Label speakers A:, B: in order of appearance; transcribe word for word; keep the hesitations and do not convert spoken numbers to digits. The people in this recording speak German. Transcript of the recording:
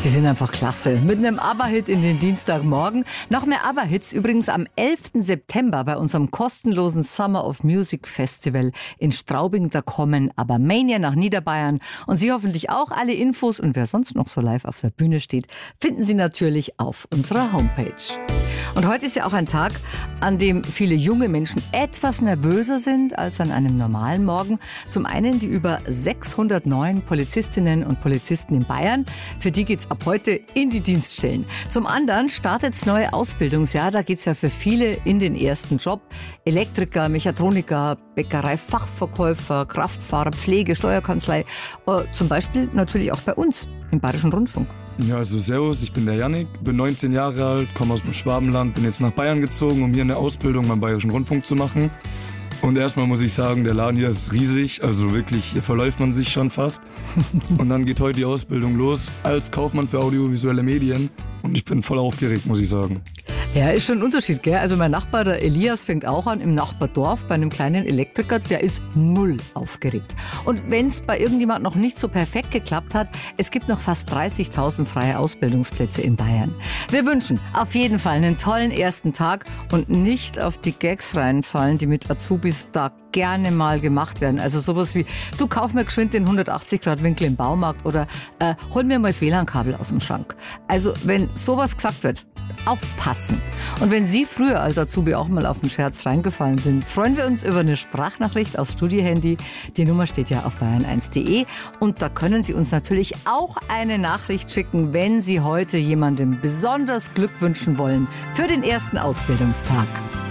A: Die sind einfach klasse. Mit einem ABBA-Hit in den Dienstagmorgen. Noch mehr ABBA-Hits übrigens am elften September bei unserem kostenlosen Summer of Music Festival in Straubing. Da kommen ABBA-Mania nach Niederbayern. Und Sie hoffentlich auch. Alle Infos und wer sonst noch so live auf der Bühne steht, finden Sie natürlich auf unserer Homepage. Und heute ist ja auch ein Tag, an dem viele junge Menschen etwas nervöser sind als an einem normalen Morgen. Zum einen die über sechshundert neuen Polizistinnen und Polizisten in Bayern. Für die geht's ab heute in die Dienststellen. Zum anderen startet das neue Ausbildungsjahr. Da geht's ja für viele in den ersten Job. Elektriker, Mechatroniker, Bäckerei, Fachverkäufer, Kraftfahrer, Pflege, Steuerkanzlei. Äh, zum Beispiel natürlich auch bei uns im Bayerischen Rundfunk.
B: Ja, also servus, ich bin der Jannik, bin neunzehn Jahre alt, komme aus dem Schwabenland, bin jetzt nach Bayern gezogen, um hier eine Ausbildung beim Bayerischen Rundfunk zu machen. Und erstmal muss ich sagen, der Laden hier ist riesig, also wirklich, hier verläuft man sich schon fast. Und dann geht heute die Ausbildung los als Kaufmann für audiovisuelle Medien und ich bin voll aufgeregt, muss ich sagen.
A: Ja, ist schon ein Unterschied, gell? Also mein Nachbar, der Elias, fängt auch an im Nachbardorf bei einem kleinen Elektriker. Der ist null aufgeregt. Und wenn es bei irgendjemand noch nicht so perfekt geklappt hat, es gibt noch fast dreißigtausend freie Ausbildungsplätze in Bayern. Wir wünschen auf jeden Fall einen tollen ersten Tag und nicht auf die Gags reinfallen, die mit Azubis da gerne mal gemacht werden. Also sowas wie, du kauf mir geschwind den hundertachtzig Grad Winkel im Baumarkt oder äh, hol mir mal das W L A N-Kabel aus dem Schrank. Also wenn sowas gesagt wird, aufpassen. Und wenn Sie früher als Azubi auch mal auf den Scherz reingefallen sind, freuen wir uns über eine Sprachnachricht aus Studiohandy. Die Nummer steht ja auf bayern eins punkt de und da können Sie uns natürlich auch eine Nachricht schicken, wenn Sie heute jemandem besonders Glück wünschen wollen für den ersten Ausbildungstag.